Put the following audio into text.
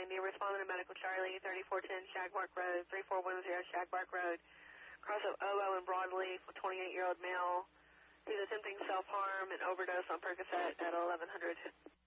Sandy. Responding to Medical Charlie, 3410 Shagbark Road, 3410 Shagbark Road. Cross of Obo and Broadleaf, a 28-year-old male. He's attempting self-harm and overdose on Percocet at 1100.